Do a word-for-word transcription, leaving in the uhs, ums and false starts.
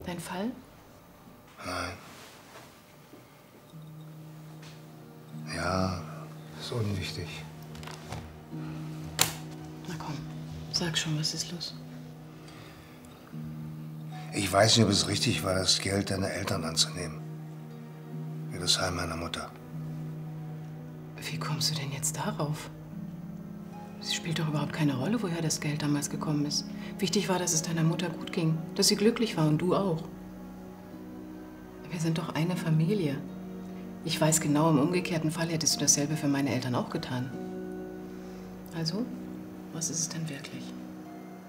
Dein Fall? Nein. Ja, ist unwichtig. Na komm, sag schon, was ist los? Ich weiß nicht, ob es richtig war, das Geld deiner Eltern anzunehmen. Für das Heim meiner Mutter. Wie kommst du denn jetzt darauf? Es spielt doch überhaupt keine Rolle, woher das Geld damals gekommen ist. Wichtig war, dass es deiner Mutter gut ging, dass sie glücklich war und du auch. Wir sind doch eine Familie. Ich weiß genau, im umgekehrten Fall hättest du dasselbe für meine Eltern auch getan. Also, was ist es denn wirklich?